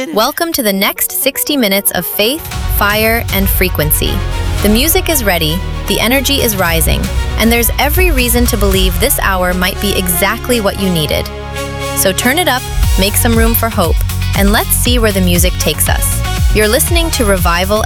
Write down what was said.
Welcome to the next 60 minutes of faith, fire, and frequency. The music is ready, the energy is rising, and there's every reason to believe this hour might be exactly what you needed. So turn it up, make some room for hope, and let's see where the music takes us. You're listening to Revival